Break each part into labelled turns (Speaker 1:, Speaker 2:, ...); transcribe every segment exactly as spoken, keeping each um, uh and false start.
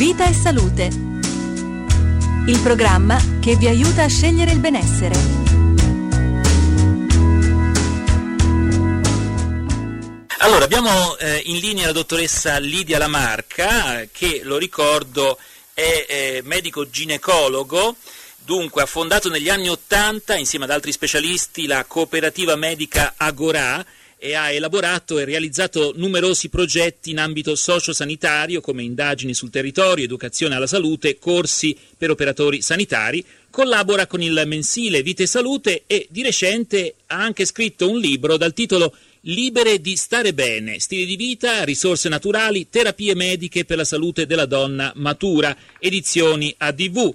Speaker 1: Vita e Salute, il programma che vi aiuta a scegliere il benessere.
Speaker 2: Allora, abbiamo eh, in linea la dottoressa Lidia Lamarca, che, lo ricordo, è eh, medico ginecologo. Dunque, ha fondato negli anni Ottanta, insieme ad altri specialisti, la cooperativa medica Agorà e ha elaborato e realizzato numerosi progetti in ambito sociosanitario, come indagini sul territorio, educazione alla salute, corsi per operatori sanitari. Collabora con il mensile Vita e Salute e di recente ha anche scritto un libro dal titolo Libere di stare bene, stili di vita, risorse naturali, terapie mediche per la salute della donna matura, edizioni A D V.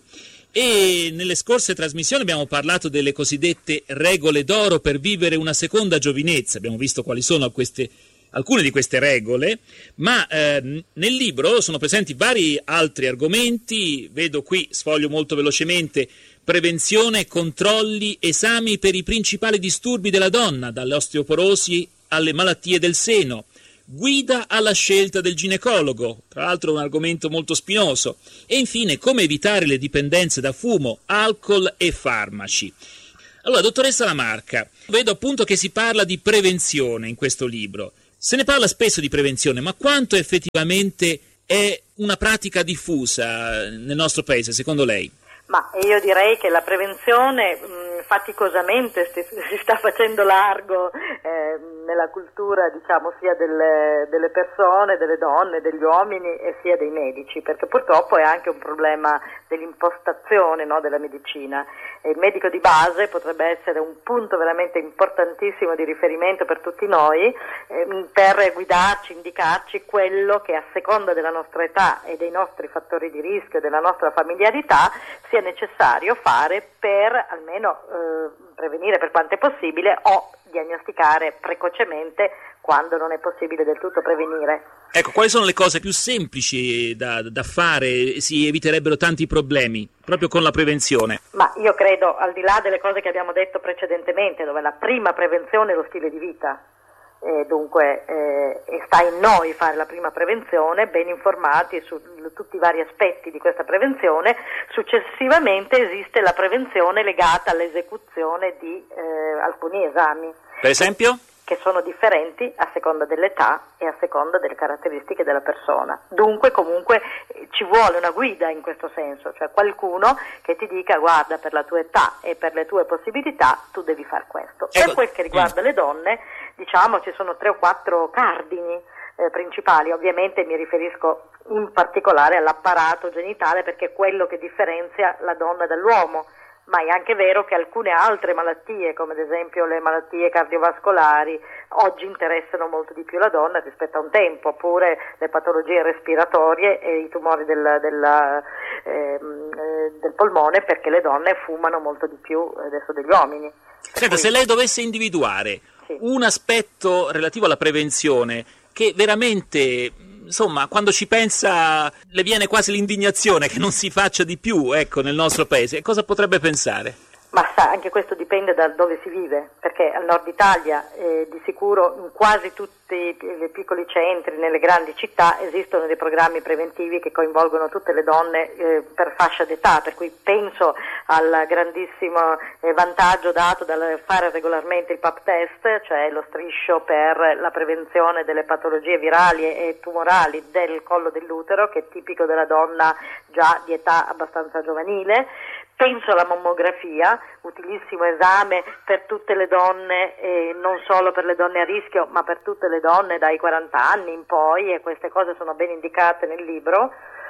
Speaker 2: E nelle scorse trasmissioni abbiamo parlato delle cosiddette regole d'oro per vivere una seconda giovinezza. Abbiamo visto quali sono queste, alcune di queste regole, ma eh, nel libro sono presenti vari altri argomenti. Vedo qui, sfoglio molto velocemente: prevenzione, controlli, esami per i principali disturbi della donna, dall'osteoporosi alle malattie del seno. Guida alla scelta del ginecologo, tra l'altro un argomento molto spinoso, e infine come evitare le dipendenze da fumo, alcol e farmaci. Allora, dottoressa Lamarca, vedo appunto che si parla di prevenzione in questo libro. Se ne parla spesso di prevenzione, ma quanto effettivamente è una pratica diffusa nel nostro paese, secondo lei?
Speaker 3: Ma io direi che la prevenzione mh, faticosamente sti, si sta facendo largo eh, nella cultura, diciamo, sia delle, delle persone, delle donne, degli uomini e sia dei medici, perché purtroppo è anche un problema dell'impostazione, no, della medicina. E il medico di base potrebbe essere un punto veramente importantissimo di riferimento per tutti noi eh, per guidarci, indicarci quello che a seconda della nostra età e dei nostri fattori di rischio, della nostra familiarità, sia necessario fare per almeno eh, prevenire per quanto è possibile o diagnosticare precocemente quando non è possibile del tutto prevenire.
Speaker 2: Ecco, quali sono le cose più semplici da, da fare, si eviterebbero tanti problemi proprio con la prevenzione?
Speaker 3: Ma io credo, al di là delle cose che abbiamo detto precedentemente, dove la prima prevenzione è lo stile di vita, e dunque eh, sta in noi fare la prima prevenzione, ben informati su tutti i vari aspetti di questa prevenzione. Successivamente esiste la prevenzione legata all'esecuzione di eh, alcuni esami.
Speaker 2: Per esempio?
Speaker 3: Che sono differenti a seconda dell'età e a seconda delle caratteristiche della persona. Dunque comunque ci vuole una guida in questo senso, cioè qualcuno che ti dica: guarda, per la tua età e per le tue possibilità tu devi fare questo.
Speaker 2: Ecco.
Speaker 3: Per quel che riguarda le donne, diciamo, ci sono tre o quattro cardini eh, principali. Ovviamente mi riferisco in particolare all'apparato genitale, perché è quello che differenzia la donna dall'uomo. Ma è anche vero che alcune altre malattie, come ad esempio le malattie cardiovascolari, oggi interessano molto di più la donna rispetto a un tempo, oppure le patologie respiratorie e i tumori del, del, eh, del polmone, perché le donne fumano molto di più adesso degli uomini.
Speaker 2: Senta, se lei dovesse individuare
Speaker 3: sì.
Speaker 2: un aspetto relativo alla prevenzione che veramente, insomma, quando ci pensa le viene quasi l'indignazione che non si faccia di più, ecco, nel nostro paese, cosa potrebbe pensare?
Speaker 3: Ma sa, anche questo dipende da dove si vive, perché al nord Italia eh, di sicuro in quasi tutti i piccoli centri, nelle grandi città, esistono dei programmi preventivi che coinvolgono tutte le donne eh, per fascia d'età, per cui penso al grandissimo eh, vantaggio dato dal fare regolarmente il pap test, cioè lo striscio per la prevenzione delle patologie virali e tumorali del collo dell'utero, che è tipico della donna già di età abbastanza giovanile. Penso alla mammografia, utilissimo esame per tutte le donne, eh, non solo per le donne a rischio, ma per tutte le donne dai quaranta anni in poi, e queste cose sono ben indicate nel libro.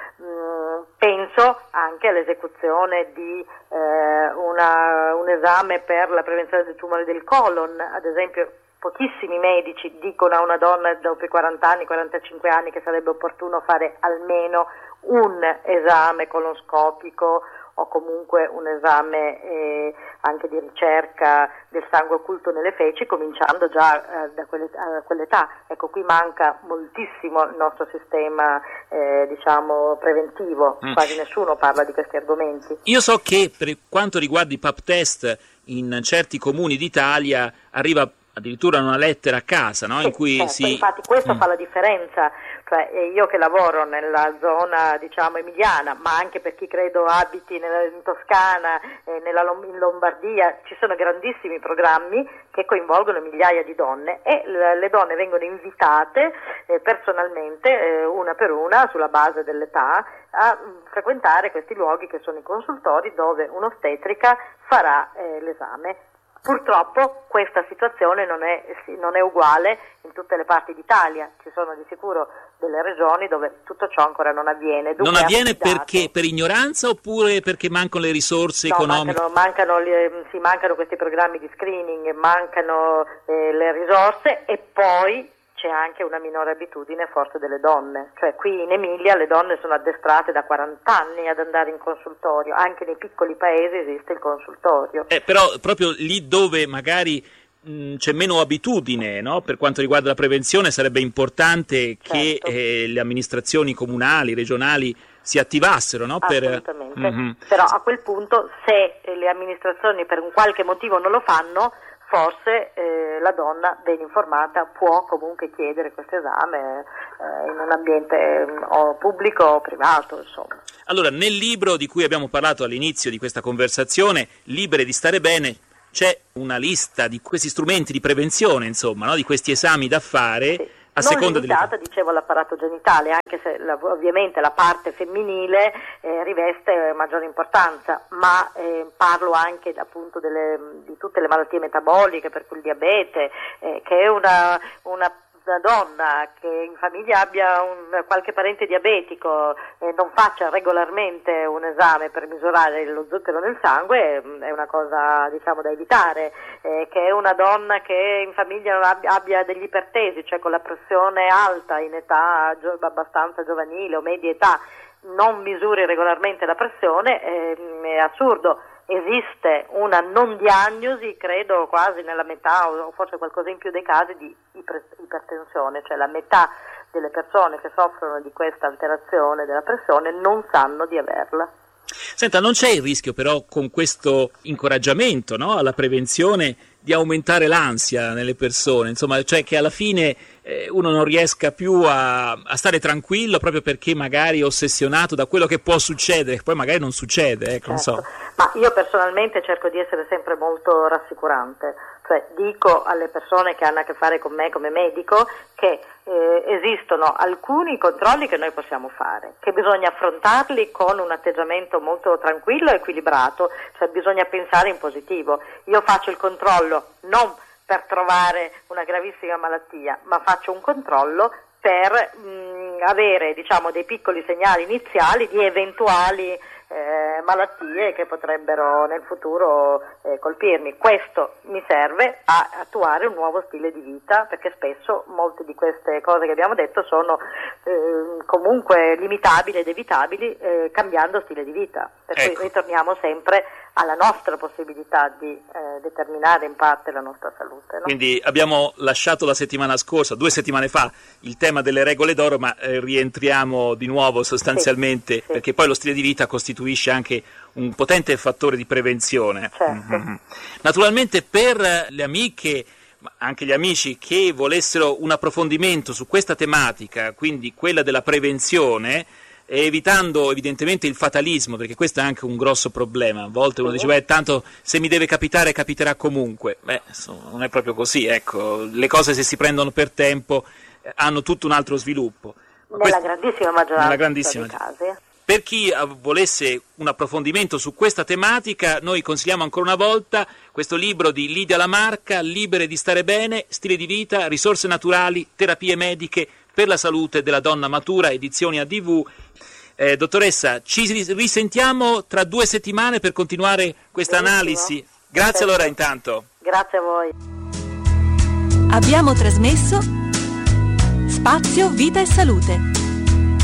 Speaker 3: Mm, penso anche all'esecuzione di eh, una, un esame per la prevenzione dei tumori del colon. Ad esempio, pochissimi medici dicono a una donna dopo i quaranta anni, quarantacinque anni, che sarebbe opportuno fare almeno un esame colonoscopico o comunque un esame eh, anche di ricerca del sangue occulto nelle feci, cominciando già eh, da quell'età, quell'età. Ecco, qui manca moltissimo il nostro sistema eh, diciamo preventivo, mm. quasi nessuno parla di questi argomenti.
Speaker 2: Io so che per quanto riguarda i pap test in certi comuni d'Italia arriva addirittura una lettera a casa, no?
Speaker 3: Sì,
Speaker 2: in cui
Speaker 3: certo,
Speaker 2: si...
Speaker 3: infatti questo
Speaker 2: mm.
Speaker 3: fa la differenza. Cioè, io che lavoro nella zona, diciamo, emiliana, ma anche per chi credo abiti nella, in Toscana, eh, nella, in Lombardia, ci sono grandissimi programmi che coinvolgono migliaia di donne e le, le donne vengono invitate eh, personalmente, eh, una per una, sulla base dell'età, a mh, frequentare questi luoghi che sono i consultori dove un'ostetrica farà eh, l'esame. Purtroppo questa situazione non è, non è uguale in tutte le parti d'Italia, ci sono di sicuro delle regioni dove tutto ciò ancora non avviene. Dunque
Speaker 2: non avviene
Speaker 3: affidato.
Speaker 2: Perché? Per ignoranza oppure perché mancano le risorse
Speaker 3: no,
Speaker 2: economiche?
Speaker 3: Mancano, mancano, sì, mancano questi programmi di screening, mancano eh, le risorse e poi c'è anche una minore abitudine forse delle donne, cioè qui in Emilia le donne sono addestrate da quaranta anni ad andare in consultorio, anche nei piccoli paesi esiste il consultorio.
Speaker 2: Eh, però proprio lì dove magari mh, c'è meno abitudine, no? Per quanto riguarda la prevenzione sarebbe importante certo. che eh, le amministrazioni comunali, regionali si attivassero, no?
Speaker 3: Assolutamente,
Speaker 2: per... mm-hmm.
Speaker 3: Però a quel punto se le amministrazioni per un qualche motivo non lo fanno, forse eh, la donna ben informata può comunque chiedere questo esame eh, in un ambiente eh, o pubblico o privato, insomma.
Speaker 2: Allora, nel libro di cui abbiamo parlato all'inizio di questa conversazione, Libere di stare bene, c'è una lista di questi strumenti di prevenzione, insomma, no? Di questi esami da fare.
Speaker 3: Sì.
Speaker 2: A
Speaker 3: non
Speaker 2: seconda
Speaker 3: limitata,
Speaker 2: delle...
Speaker 3: dicevo, all'apparato genitale, anche se la, ovviamente la parte femminile eh, riveste maggiore importanza, ma eh, parlo anche appunto delle, di tutte le malattie metaboliche, per cui il diabete, eh, che è una, una una donna che in famiglia abbia un, qualche parente diabetico e non faccia regolarmente un esame per misurare lo zucchero nel sangue è una cosa, diciamo, da evitare, eh, che è una donna che in famiglia non abbia, abbia degli ipertesi, cioè con la pressione alta in età gio- abbastanza giovanile o media età, non misuri regolarmente la pressione, eh, è assurdo. Esiste una non diagnosi, credo quasi nella metà o forse qualcosa in più dei casi di ipertensione, cioè la metà delle persone che soffrono di questa alterazione della pressione non sanno di averla.
Speaker 2: Senta, non c'è il rischio però con questo incoraggiamento, no, alla prevenzione di aumentare l'ansia nelle persone, insomma, cioè che alla fine eh, uno non riesca più a, a stare tranquillo proprio perché magari è ossessionato da quello che può succedere, che poi magari non succede, ecco,
Speaker 3: certo.
Speaker 2: non so.
Speaker 3: Ma io personalmente cerco di essere sempre molto rassicurante, cioè dico alle persone che hanno a che fare con me come medico che eh, esistono alcuni controlli che noi possiamo fare, che bisogna affrontarli con un atteggiamento molto tranquillo e equilibrato, cioè bisogna pensare in positivo. Io faccio il controllo non per trovare una gravissima malattia, ma faccio un controllo per mh, avere, diciamo, dei piccoli segnali iniziali di eventuali eh, malattie che potrebbero nel futuro eh, colpirmi. Questo mi serve a attuare un nuovo stile di vita, perché spesso molte di queste cose che abbiamo detto sono eh, comunque limitabili ed evitabili eh, cambiando stile di vita, per
Speaker 2: ecco.
Speaker 3: cui ritorniamo sempre alla nostra possibilità di eh, determinare in parte la nostra salute, no?
Speaker 2: Quindi abbiamo lasciato la settimana scorsa, due settimane fa, il tema delle regole d'oro, ma eh, rientriamo di nuovo sostanzialmente, sì, sì. Perché poi lo stile di vita costituisce anche un potente fattore di prevenzione.
Speaker 3: Certo.
Speaker 2: Mm-hmm. Naturalmente per le amiche, ma anche gli amici che volessero un approfondimento su questa tematica, quindi quella della prevenzione, e evitando evidentemente il fatalismo, perché questo è anche un grosso problema. A volte uno dice, beh, tanto se mi deve capitare capiterà comunque. Beh, insomma, non è proprio così, ecco, le cose se si prendono per tempo eh, hanno tutto un altro sviluppo.
Speaker 3: Nella
Speaker 2: Questo,
Speaker 3: grandissima maggioranza
Speaker 2: nella grandissima
Speaker 3: dei casi.
Speaker 2: Per chi volesse un approfondimento su questa tematica, noi consigliamo ancora una volta questo libro di Lidia La Marca, Libere di stare bene, stile di vita, risorse naturali, terapie mediche per la salute della donna matura, edizioni A D V. Eh, dottoressa, ci risentiamo tra due settimane per continuare questa
Speaker 3: Benissimo.
Speaker 2: analisi. Grazie. Perfetto. Allora intanto.
Speaker 3: Grazie a voi.
Speaker 1: Abbiamo trasmesso Spazio Vita e Salute.